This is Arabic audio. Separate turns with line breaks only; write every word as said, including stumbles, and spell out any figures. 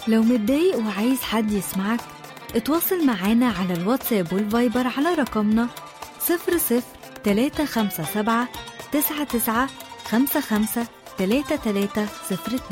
لو متضايق وعايز حد يسمعك، اتواصل معانا على الواتساب والفايبر على رقمنا صفر صفر تلاتة خمسة سبعة تسعة تسعة خمسة خمسة تلاتة تلاتة صفر اتنين.